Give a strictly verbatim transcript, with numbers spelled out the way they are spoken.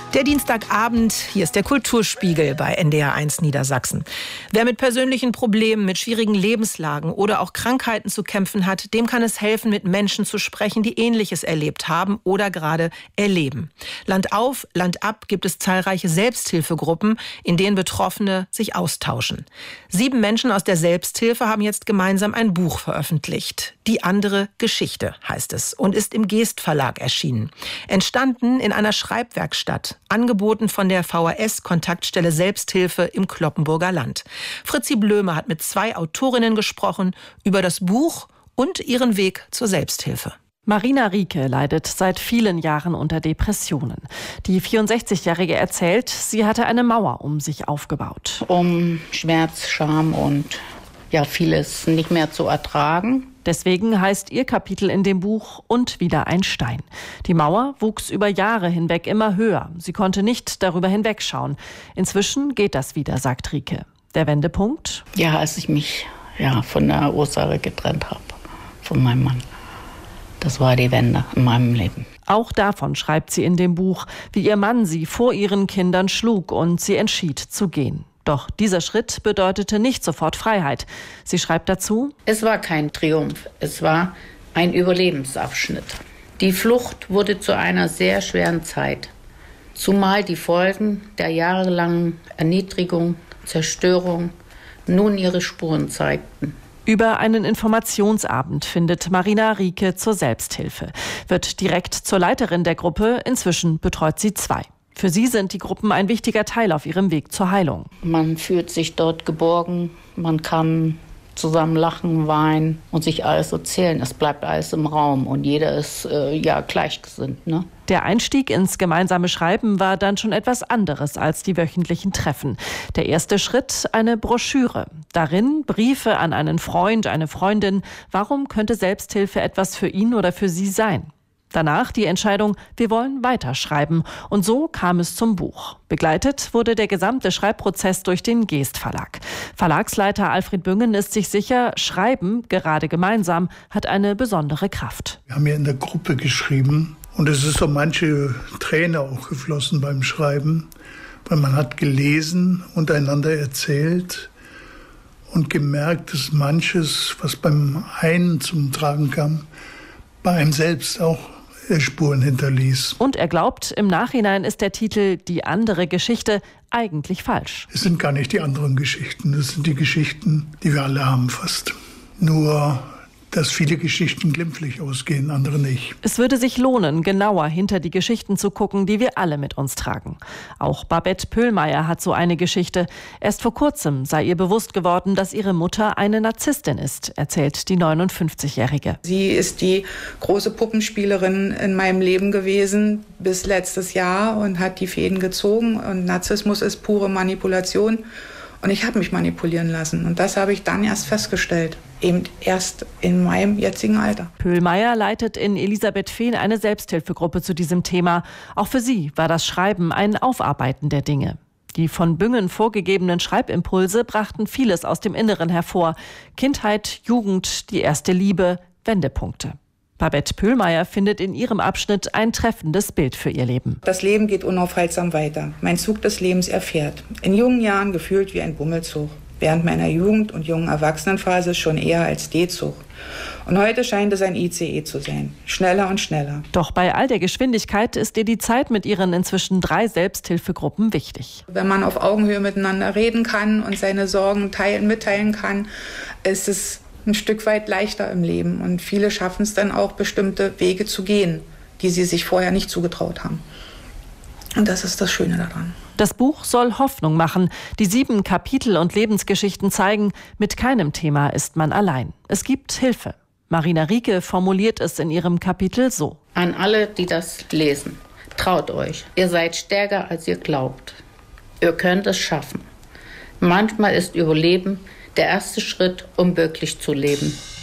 Der Dienstagabend, hier ist der Kulturspiegel bei N D R eins Niedersachsen. Wer mit persönlichen Problemen, mit schwierigen Lebenslagen oder auch Krankheiten zu kämpfen hat, dem kann es helfen, mit Menschen zu sprechen, die Ähnliches erlebt haben oder gerade erleben. Land auf, Land ab gibt es zahlreiche Selbsthilfegruppen, in denen Betroffene sich austauschen. Sieben Menschen aus der Selbsthilfe haben jetzt gemeinsam ein Buch veröffentlicht. Die andere Geschichte heißt es und ist im Geest Verlag erschienen. Entstanden in einer Schreibwerkstatt. Angeboten von der V H S-Kontaktstelle Selbsthilfe im Cloppenburger Land. Fritzi Blöme hat mit zwei Autorinnen gesprochen über das Buch und ihren Weg zur Selbsthilfe. Marina Rieke leidet seit vielen Jahren unter Depressionen. Die vierundsechzigjährige erzählt, sie hatte eine Mauer um sich aufgebaut. Um Schmerz, Scham und ja vieles nicht mehr zu ertragen. Deswegen heißt ihr Kapitel in dem Buch »Und wieder ein Stein«. Die Mauer wuchs über Jahre hinweg immer höher. Sie konnte nicht darüber hinwegschauen. Inzwischen geht das wieder, sagt Rieke. Der Wendepunkt? Ja, als ich mich ja, von der Ursache getrennt habe, von meinem Mann. Das war die Wende in meinem Leben. Auch davon schreibt sie in dem Buch, wie ihr Mann sie vor ihren Kindern schlug und sie entschied zu gehen. Doch dieser Schritt bedeutete nicht sofort Freiheit. Sie schreibt dazu: Es war kein Triumph, es war ein Überlebensabschnitt. Die Flucht wurde zu einer sehr schweren Zeit, zumal die Folgen der jahrelangen Erniedrigung, Zerstörung nun ihre Spuren zeigten. Über einen Informationsabend findet Marina Rieke zur Selbsthilfe, wird direkt zur Leiterin der Gruppe, inzwischen betreut sie zwei. Für sie sind die Gruppen ein wichtiger Teil auf ihrem Weg zur Heilung. Man fühlt sich dort geborgen, man kann zusammen lachen, weinen und sich alles erzählen. Es bleibt alles im Raum und jeder ist äh, ja gleichgesinnt, ne? Der Einstieg ins gemeinsame Schreiben war dann schon etwas anderes als die wöchentlichen Treffen. Der erste Schritt, eine Broschüre. Darin Briefe an einen Freund, eine Freundin. Warum könnte Selbsthilfe etwas für ihn oder für sie sein? Danach die Entscheidung, wir wollen weiterschreiben. Und so kam es zum Buch. Begleitet wurde der gesamte Schreibprozess durch den Geest Verlag. Verlagsleiter Alfred Büngen ist sich sicher, Schreiben, gerade gemeinsam, hat eine besondere Kraft. Wir haben ja in der Gruppe geschrieben und es ist so manche Träne auch geflossen beim Schreiben, weil man hat gelesen, untereinander erzählt und gemerkt, dass manches, was beim einen zum Tragen kam, bei einem selbst auch Spuren hinterließ. Und er glaubt, im Nachhinein ist der Titel »Die andere Geschichte« eigentlich falsch. Es sind gar nicht die anderen Geschichten, das sind die Geschichten, die wir alle haben fast. Nur, dass viele Geschichten glimpflich ausgehen, andere nicht. Es würde sich lohnen, genauer hinter die Geschichten zu gucken, die wir alle mit uns tragen. Auch Babette Pöhlmeier hat so eine Geschichte. Erst vor kurzem sei ihr bewusst geworden, dass ihre Mutter eine Narzisstin ist, erzählt die neunundfünfzigjährige. Sie ist die große Puppenspielerin in meinem Leben gewesen bis letztes Jahr und hat die Fäden gezogen. Und Narzissmus ist pure Manipulation. Und ich habe mich manipulieren lassen. Und das habe ich dann erst festgestellt. Eben erst in meinem jetzigen Alter. Pöhlmeier leitet in Elisabeth Fehn eine Selbsthilfegruppe zu diesem Thema. Auch für sie war das Schreiben ein Aufarbeiten der Dinge. Die von Büngen vorgegebenen Schreibimpulse brachten vieles aus dem Inneren hervor. Kindheit, Jugend, die erste Liebe, Wendepunkte. Babette Pöhlmeier findet in ihrem Abschnitt ein treffendes Bild für ihr Leben. Das Leben geht unaufhaltsam weiter. Mein Zug des Lebens erfährt. In jungen Jahren gefühlt wie ein Bummelzug. Während meiner Jugend- und jungen Erwachsenenphase schon eher als D-Zug. Und heute scheint es ein I C E zu sein. Schneller und schneller. Doch bei all der Geschwindigkeit ist ihr die Zeit mit ihren inzwischen drei Selbsthilfegruppen wichtig. Wenn man auf Augenhöhe miteinander reden kann und seine Sorgen teilen, mitteilen kann, ist es ein Stück weit leichter im Leben. Und viele schaffen es dann auch, bestimmte Wege zu gehen, die sie sich vorher nicht zugetraut haben. Und das ist das Schöne daran. Das Buch soll Hoffnung machen. Die sieben Kapitel und Lebensgeschichten zeigen, mit keinem Thema ist man allein. Es gibt Hilfe. Marina Rieke formuliert es in ihrem Kapitel so. An alle, die das lesen, traut euch. Ihr seid stärker, als ihr glaubt. Ihr könnt es schaffen. Manchmal ist Überleben der erste Schritt, um wirklich zu leben.